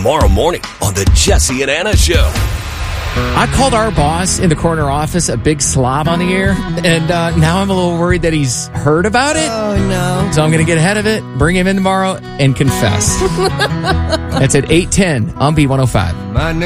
tomorrow morning on the Jesse and Anna Show. I called our boss in the corner office a big slob on the air, and now I'm a little worried that he's heard about it. Oh, no. So I'm going to get ahead of it, bring him in tomorrow, and confess. That's at 8:10 on B105. My name